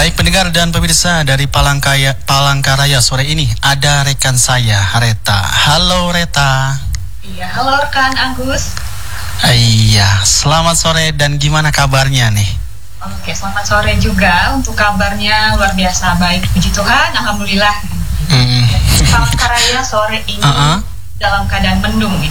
Baik pendengar dan pemirsa dari Palangkaraya sore ini ada rekan saya Reta. Halo Reta. Iya, halo rekan Agus. Iya, selamat sore dan gimana kabarnya nih? Oke, selamat sore juga. Untuk kabarnya luar biasa baik, puji Tuhan, alhamdulillah. Palangkaraya sore ini dalam keadaan mendung.